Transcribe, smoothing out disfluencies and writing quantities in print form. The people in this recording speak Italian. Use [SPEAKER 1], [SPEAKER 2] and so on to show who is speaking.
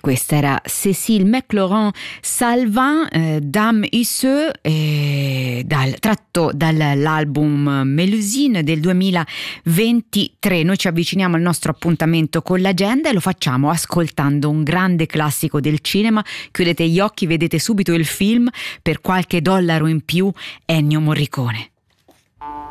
[SPEAKER 1] questa era Cécile McLaurin Salvin, Dame Isseux, tratto dall'album Mélusine del 2023. Noi ci avviciniamo al nostro appuntamento con l'agenda e lo facciamo ascoltando un grande classico del cinema. Chiudete gli occhi, vedete subito il film, per qualche dollaro in più, Ennio Morricone.